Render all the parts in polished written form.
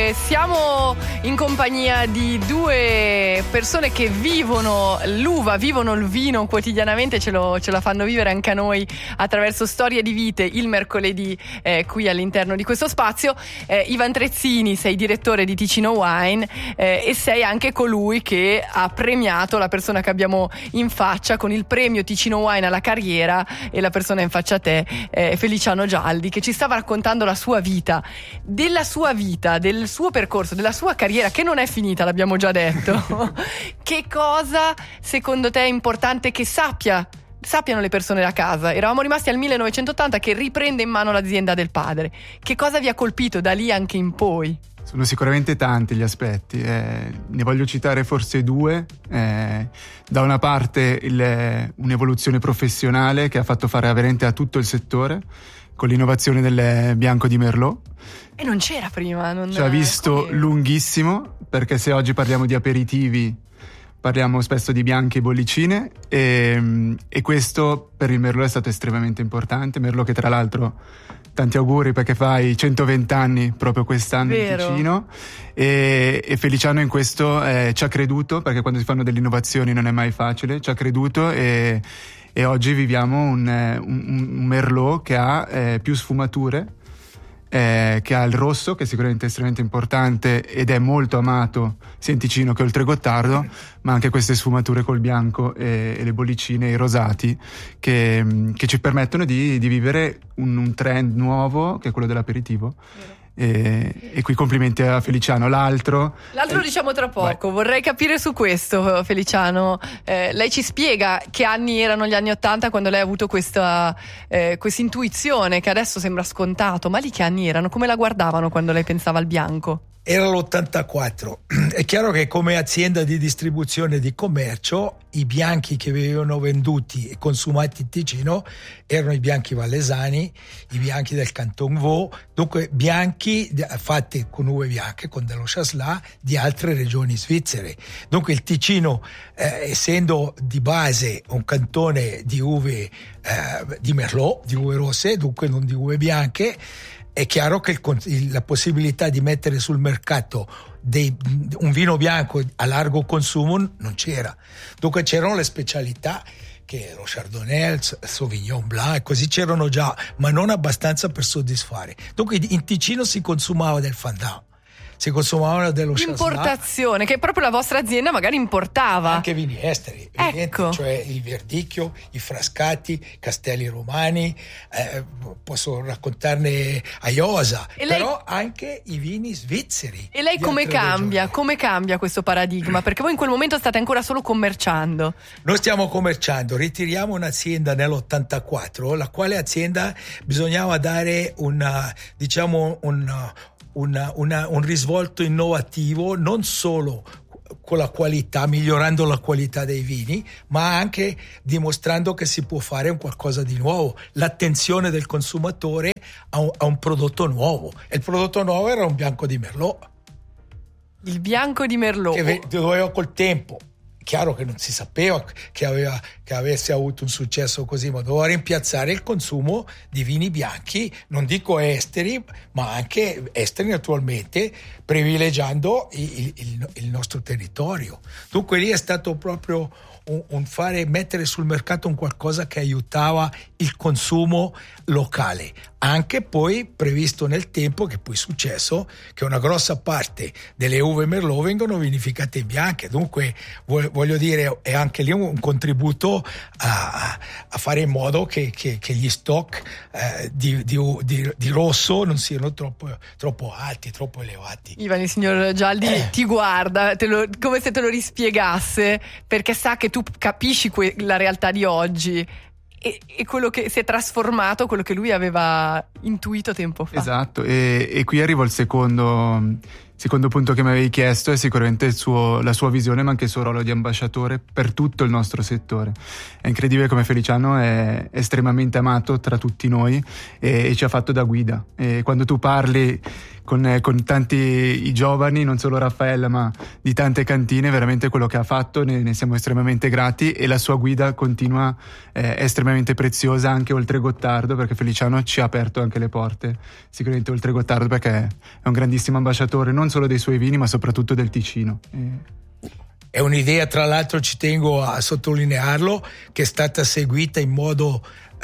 Siamo in compagnia di due persone che vivono l'uva, vivono il vino quotidianamente, ce la fanno vivere anche a noi attraverso Storie di Vite il mercoledì qui all'interno di questo spazio. Ivan Trezzini, sei direttore di Ticino Wine e sei anche colui che ha premiato la persona che abbiamo in faccia con il premio Ticino Wine alla carriera, e la persona in faccia a te è Feliciano Gialdi, che ci stava raccontando la sua vita, del suo percorso, della sua carriera che non è finita, l'abbiamo già detto. Che cosa secondo te è importante che sappiano le persone da casa? Eravamo rimasti al 1980, che riprende in mano l'azienda del padre. Che cosa vi ha colpito da lì anche in poi? Sono sicuramente tanti gli aspetti, ne voglio citare forse due. Da una parte un'evoluzione professionale che ha fatto fare aderente a tutto il settore con l'innovazione del bianco di Merlot. E non c'era prima. Ci ha visto lunghissimo, perché se oggi parliamo di aperitivi parliamo spesso di bianchi e bollicine, e questo per il Merlot è stato estremamente importante. Merlot che tra l'altro, tanti auguri perché fai 120 anni proprio quest'anno in Ticino, e Feliciano in questo ci ha creduto, perché quando si fanno delle innovazioni non è mai facile, ci ha creduto e oggi viviamo un Merlot che ha più sfumature, che ha il rosso, che è sicuramente estremamente importante ed è molto amato sia in Ticino che oltre Gottardo, ma anche queste sfumature col bianco e le bollicine e i rosati che ci permettono di vivere un trend nuovo, che è quello dell'aperitivo. E qui complimenti a Feliciano. L'altro diciamo tra poco. Vai. Vorrei capire su questo, Feliciano. Lei ci spiega che anni erano gli anni '80 quando lei ha avuto questa intuizione che adesso sembra scontato, ma lì che anni erano? Come la guardavano quando lei pensava al bianco? Era l'84. È chiaro che come azienda di distribuzione e di commercio i bianchi che venivano venduti e consumati in Ticino erano i bianchi vallesani, i bianchi del Canton Vaud, dunque bianchi fatti con uve bianche, con dello Chasselas di altre regioni svizzere. Dunque il Ticino, essendo di base un cantone di uve di Merlot, di uve rosse, dunque non di uve bianche, è chiaro che la possibilità di mettere sul mercato un vino bianco a largo consumo non c'era. Dunque c'erano le specialità, che lo Chardonnay, il Sauvignon Blanc, e così c'erano già, ma non abbastanza per soddisfare. Dunque in Ticino si consumava del Fandin, si consumavano dello Chasselas. Importazione, che proprio la vostra azienda magari importava. Anche vini esteri, ecco. Cioè il Verdicchio, i Frascati, Castelli Romani, posso raccontarne Aiosa, però anche i vini svizzeri. E lei come cambia questo paradigma? Perché voi in quel momento state ancora solo commerciando. Noi stiamo commerciando, ritiriamo un'azienda nell'84, la quale azienda bisognava dare un risvolto innovativo, non solo con la qualità, migliorando la qualità dei vini, ma anche dimostrando che si può fare un qualcosa di nuovo, l'attenzione del consumatore a un prodotto nuovo. E il prodotto nuovo era un bianco di Merlot. Il bianco di Merlot. Che doveva col tempo. Chiaro che non si sapeva che avesse avuto un successo così, ma doveva rimpiazzare il consumo di vini bianchi, non dico esteri, ma anche esteri naturalmente, privilegiando il nostro territorio. Dunque lì è stato proprio mettere sul mercato un qualcosa che aiutava il consumo locale, anche poi previsto nel tempo, che poi è successo, che una grossa parte delle uve Merlot vengono vinificate in bianche. Dunque voglio dire, è anche lì un contributo a fare in modo che gli stock di rosso non siano troppo alti, troppo elevati. Ivan, il signor Gialdi ti guarda come se te lo rispiegasse, perché sa che tu capisci la realtà di oggi e quello che si è trasformato, quello che lui aveva intuito tempo fa. Esatto, e qui arrivo al secondo punto che mi avevi chiesto, è sicuramente la sua visione, ma anche il suo ruolo di ambasciatore per tutto il nostro settore. È incredibile come Feliciano è estremamente amato tra tutti noi e ci ha fatto da guida. E quando tu parli con tanti i giovani, non solo Raffaella ma di tante cantine. Veramente quello che ha fatto ne siamo estremamente grati, e la sua guida continua è estremamente preziosa anche oltre Gottardo, perché Feliciano ci ha aperto anche le porte sicuramente oltre Gottardo, perché è un grandissimo ambasciatore non solo dei suoi vini ma soprattutto del Ticino. È un'idea, tra l'altro ci tengo a sottolinearlo, che è stata seguita in modo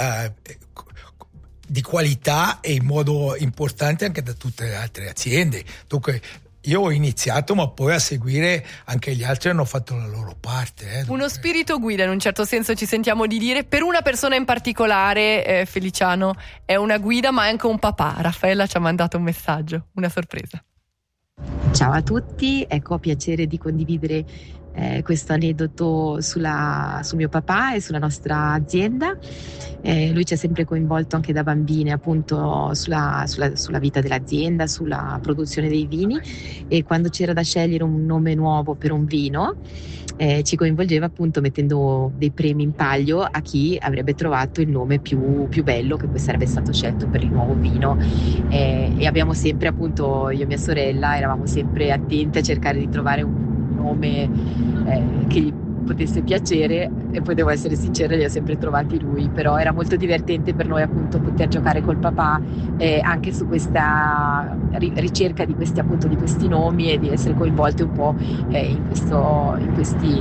di qualità e in modo importante anche da tutte le altre aziende. Dunque io ho iniziato, ma poi a seguire anche gli altri hanno fatto la loro parte. Uno spirito guida, in un certo senso ci sentiamo di dire. Per una persona in particolare, Feliciano è una guida ma è anche un papà. Raffaella ci ha mandato un messaggio, una sorpresa. Ciao a tutti, ecco, ho piacere di condividere questo aneddoto sul mio papà e sulla nostra azienda. Lui ci ha sempre coinvolto anche da bambini appunto sulla vita dell'azienda, sulla produzione dei vini, e quando c'era da scegliere un nome nuovo per un vino ci coinvolgeva appunto mettendo dei premi in palio a chi avrebbe trovato il nome più bello che poi sarebbe stato scelto per il nuovo vino, e abbiamo sempre, appunto, io e mia sorella eravamo sempre attenti a cercare di trovare un nome che gli potesse piacere, e poi devo essere sincera, li ho sempre trovati lui. Però era molto divertente per noi appunto poter giocare col papà anche su questa ricerca di questi nomi, e di essere coinvolti un po' in queste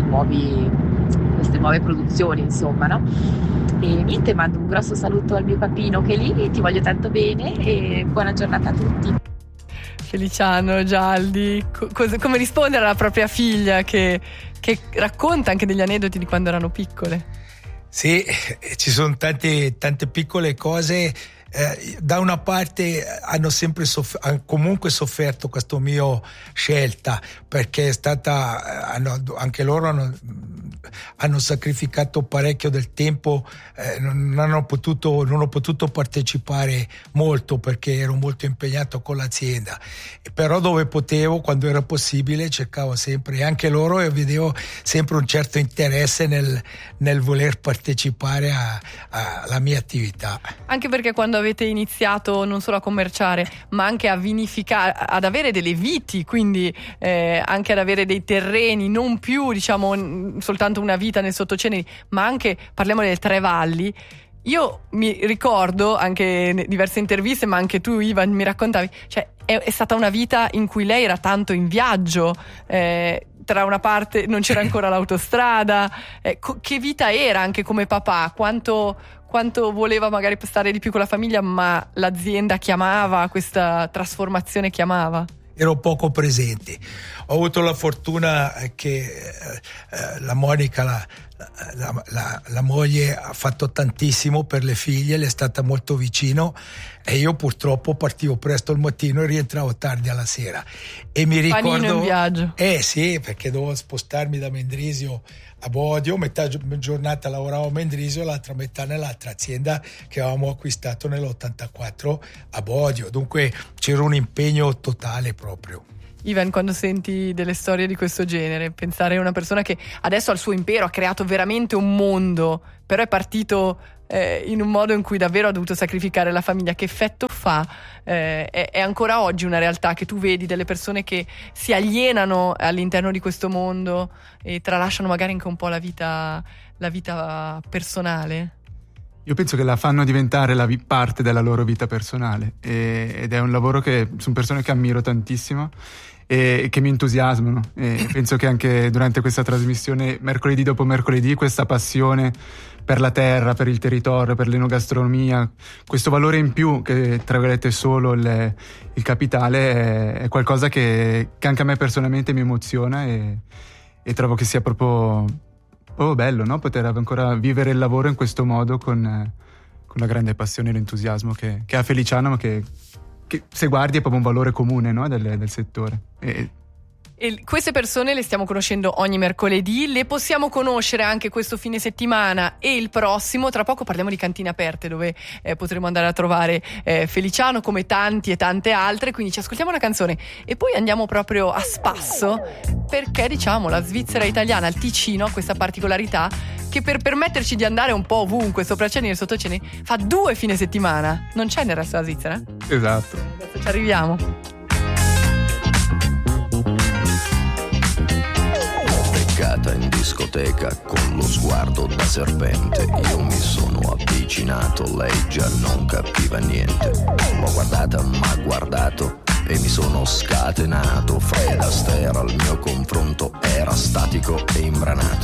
nuove produzioni, insomma, no? E niente, mando un grosso saluto al mio papino che è lì, ti voglio tanto bene e buona giornata a tutti. Feliciano, Gialdi, come rispondere alla propria figlia che racconta anche degli aneddoti di quando erano piccole? Sì, ci sono tante piccole cose. Da una parte hanno comunque sofferto questa mia scelta, perché è stata anche loro hanno sacrificato parecchio del tempo, non ho potuto partecipare molto perché ero molto impegnato con l'azienda, però dove potevo, quando era possibile, cercavo sempre, e anche loro, e vedevo sempre un certo interesse nel voler partecipare alla mia attività. Anche perché quando avete iniziato non solo a commerciare ma anche a vinificare, ad avere delle viti, quindi anche ad avere dei terreni, non più diciamo soltanto una vita nel sottoceneri, ma anche, parliamo delle Tre Valli. Io mi ricordo anche in diverse interviste, ma anche tu, Ivan, mi raccontavi, cioè è stata una vita in cui lei era tanto in viaggio, tra una parte non c'era ancora l'autostrada, che vita era anche come papà, quanto voleva magari stare di più con la famiglia, ma l'azienda chiamava, questa trasformazione chiamava. Ero poco presente. Ho avuto la fortuna che la Monica, la moglie, ha fatto tantissimo per le figlie, le è stata molto vicino, e io purtroppo partivo presto al mattino e rientravo tardi alla sera. E mi ricordo, panino in viaggio. Sì, perché dovevo spostarmi da Mendrisio a Bodio, metà giornata lavoravo a Mendrisio, l'altra metà nell'altra azienda che avevamo acquistato nell'84 a Bodio, dunque c'era un impegno totale proprio. Ivan, quando senti delle storie di questo genere, pensare a una persona che adesso ha il suo impero, ha creato veramente un mondo, però è partito in un modo in cui davvero ha dovuto sacrificare la famiglia, che effetto fa? È ancora oggi una realtà che tu vedi delle persone che si alienano all'interno di questo mondo e tralasciano magari anche un po' la vita personale? Io penso che la fanno diventare parte della loro vita personale, ed è un lavoro che sono persone che ammiro tantissimo e che mi entusiasmano, e penso che anche durante questa trasmissione, mercoledì dopo mercoledì, questa passione per la terra, per il territorio, per l'enogastronomia, questo valore in più che tra virgolette solo il capitale, è qualcosa che anche a me personalmente mi emoziona, e trovo che sia proprio bello, no? Poter ancora vivere il lavoro in questo modo con la grande passione e l'entusiasmo che ha Feliciano, ma che se guardi è proprio un valore comune, no? del settore. E queste persone le stiamo conoscendo ogni mercoledì, le possiamo conoscere anche questo fine settimana e il prossimo. Tra poco parliamo di cantine aperte, dove potremo andare a trovare Feliciano, come tanti e tante altre. Quindi ci ascoltiamo una canzone e poi andiamo proprio a spasso, perché diciamo la Svizzera italiana, il Ticino, ha questa particolarità che per permetterci di andare un po' ovunque, sopra Ceneri e sotto Ceneri, fa 2 fine settimana. Non c'è nel resto della Svizzera? Esatto. Adesso ci arriviamo. discoteca con lo sguardo da serpente. Io mi sono avvicinato, lei già non capiva niente. L'ho guardata, m'ha guardato e mi sono scatenato. Fred Astaire al mio confronto era statico e imbranato.